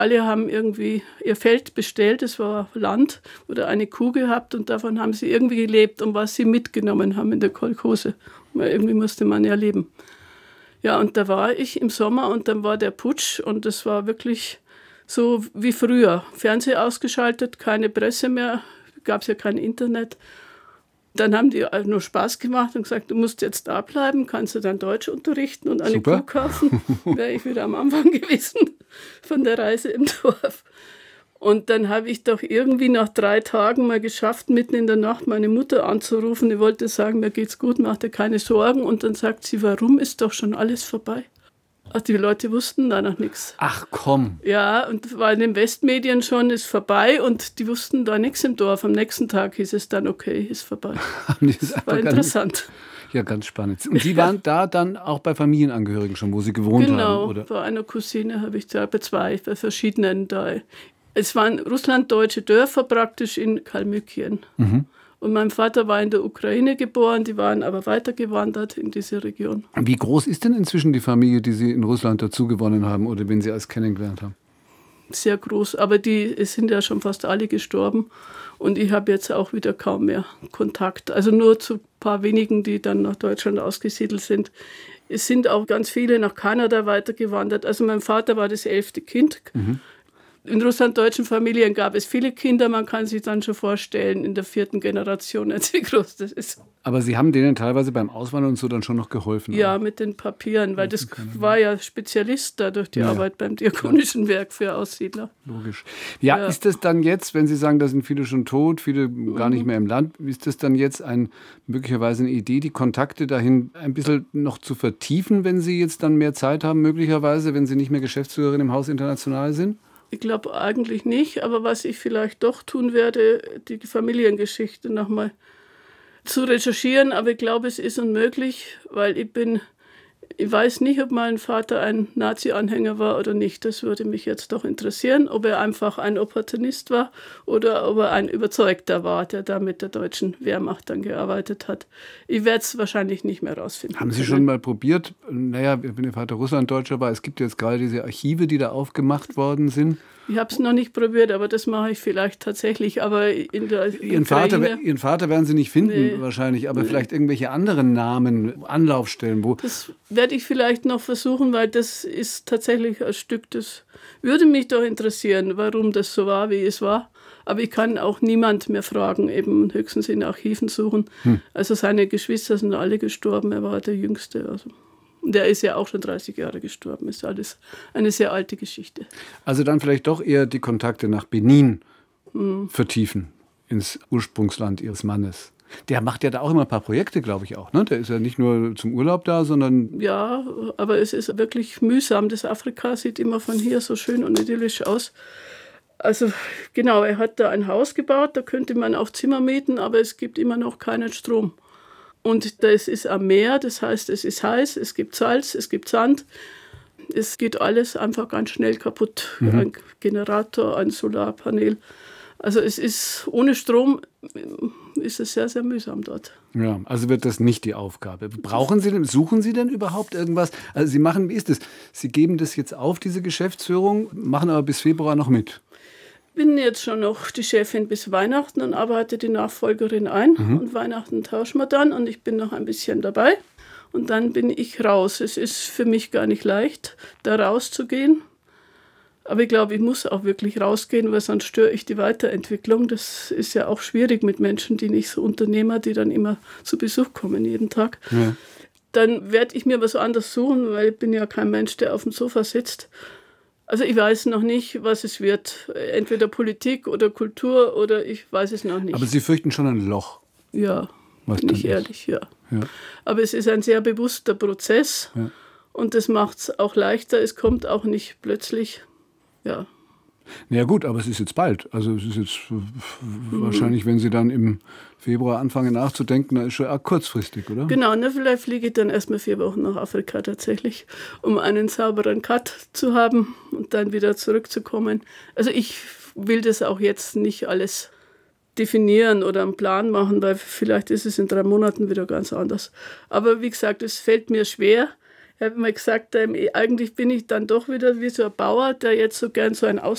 Alle haben irgendwie ihr Feld bestellt, es war Land oder eine Kuh gehabt und davon haben sie irgendwie gelebt und was sie mitgenommen haben in der Kolchose. Weil irgendwie musste man ja leben. Ja, und da war ich im Sommer und dann war der Putsch und das war wirklich so wie früher. Fernseher ausgeschaltet, keine Presse mehr, gab es ja kein Internet. Dann haben die nur Spaß gemacht und gesagt, du musst jetzt da bleiben, kannst du dann Deutsch unterrichten und eine Kuh kaufen. Wäre ich wieder am Anfang gewesen von der Reise im Dorf. Und dann habe ich doch irgendwie nach 3 Tagen mal geschafft, mitten in der Nacht meine Mutter anzurufen. Die wollte sagen, mir geht's gut, mach dir keine Sorgen. Und dann sagt sie, warum, ist doch schon alles vorbei? Ach, die Leute wussten da noch nichts. Ach komm. Ja, und war in den Westmedien schon, ist vorbei und die wussten da nichts im Dorf. Am nächsten Tag hieß es dann, okay, ist vorbei. Das war interessant. Ja, ganz spannend. Und Sie waren da dann auch bei Familienangehörigen schon, wo Sie gewohnt haben? Oder? Bei einer Cousine habe ich da, bei 2, bei verschiedenen da. Es waren russlanddeutsche Dörfer praktisch in Kalmykien. Mhm. Und mein Vater war in der Ukraine geboren, die waren aber weitergewandert in diese Region. Wie groß ist denn inzwischen die Familie, die Sie in Russland dazugewonnen haben oder wenn Sie alles kennengelernt haben? Sehr groß, aber es sind ja schon fast alle gestorben und ich habe jetzt auch wieder kaum mehr Kontakt. Also nur zu ein paar wenigen, die dann nach Deutschland ausgesiedelt sind. Es sind auch ganz viele nach Kanada weitergewandert. Also mein Vater war das 11. Kind. Mhm. In russlanddeutschen Familien gab es viele Kinder, man kann sich dann schon vorstellen, in der 4. Generation, wie groß das ist. Aber Sie haben denen teilweise beim Auswandern und so dann schon noch geholfen? Ja, mit den Papieren, weil das war ja Spezialist da durch die Arbeit beim Diakonischen Werk für Aussiedler. Logisch. Ja, ist das dann jetzt, wenn Sie sagen, da sind viele schon tot, viele gar nicht mehr im Land, ist das dann jetzt möglicherweise eine Idee, die Kontakte dahin ein bisschen noch zu vertiefen, wenn Sie jetzt dann mehr Zeit haben, möglicherweise, wenn Sie nicht mehr Geschäftsführerin im Haus International sind? Ich glaube eigentlich nicht, aber was ich vielleicht doch tun werde, die Familiengeschichte nochmal zu recherchieren. Aber ich glaube, es ist unmöglich, weil ich weiß nicht, ob mein Vater ein Nazi-Anhänger war oder nicht. Das würde mich jetzt doch interessieren, ob er einfach ein Opportunist war oder ob er ein Überzeugter war, der da mit der deutschen Wehrmacht dann gearbeitet hat. Ich werde es wahrscheinlich nicht mehr rausfinden. Haben Sie schon mal probiert, wenn Ihr Vater Russlanddeutscher war, es gibt jetzt gerade diese Archive, die da aufgemacht worden sind. Ich habe es noch nicht probiert, aber das mache ich vielleicht tatsächlich. Aber in der Ihren Vater werden Sie nicht finden wahrscheinlich, aber vielleicht irgendwelche anderen Namen, Anlaufstellen. Das werde ich vielleicht noch versuchen, weil das ist tatsächlich ein Stück, das würde mich doch interessieren, warum das so war, wie es war. Aber ich kann auch niemand mehr fragen, eben höchstens in Archiven suchen. Also seine Geschwister sind alle gestorben, er war der Jüngste. Also. Und er ist ja auch schon 30 Jahre gestorben. Ist alles eine sehr alte Geschichte. Also dann vielleicht doch eher die Kontakte nach Benin vertiefen, ins Ursprungsland Ihres Mannes. Der macht ja da auch immer ein paar Projekte, glaube ich auch. Ne? Der ist ja nicht nur zum Urlaub da, sondern... Ja, aber es ist wirklich mühsam. Das Afrika sieht immer von hier so schön und idyllisch aus. Also genau, er hat da ein Haus gebaut, da könnte man auch Zimmer mieten, aber es gibt immer noch keinen Strom. Und das ist am Meer, das heißt, es ist heiß, es gibt Salz, es gibt Sand. Es geht alles einfach ganz schnell kaputt. Ein Generator, ein Solarpanel. Also es ist, ohne Strom ist es sehr, sehr mühsam dort. Ja, also wird das nicht die Aufgabe. Suchen Sie denn überhaupt irgendwas? Also wie ist es? Sie geben das jetzt auf, diese Geschäftsführung, machen aber bis Februar noch mit. Ich bin jetzt schon noch die Chefin bis Weihnachten und arbeite die Nachfolgerin ein. Und Weihnachten tauschen wir dann und ich bin noch ein bisschen dabei. Und dann bin ich raus. Es ist für mich gar nicht leicht, da rauszugehen. Aber ich glaube, ich muss auch wirklich rausgehen, weil sonst störe ich die Weiterentwicklung. Das ist ja auch schwierig mit Menschen, die nicht so Unternehmer, die dann immer zu Besuch kommen jeden Tag. Ja. Dann werde ich mir was anderes suchen, weil ich bin ja kein Mensch, der auf dem Sofa sitzt. Also ich weiß noch nicht, was es wird. Entweder Politik oder Kultur oder ich weiß es noch nicht. Aber Sie fürchten schon ein Loch. Ja, bin ich ehrlich, ja. Aber es ist ein sehr bewusster Prozess und das macht es auch leichter. Es kommt auch nicht plötzlich, ja. Ja gut, aber es ist jetzt bald. Also es ist jetzt wahrscheinlich, wenn Sie dann im Februar anfangen nachzudenken, dann ist schon arg kurzfristig, oder? Genau, vielleicht fliege ich dann erstmal 4 Wochen nach Afrika tatsächlich, um einen sauberen Cut zu haben und dann wieder zurückzukommen. Also ich will das auch jetzt nicht alles definieren oder einen Plan machen, weil vielleicht ist es in 3 Monaten wieder ganz anders. Aber wie gesagt, es fällt mir schwer. Ich habe mal gesagt, eigentlich bin ich dann doch wieder wie so ein Bauer, der jetzt so gern so ein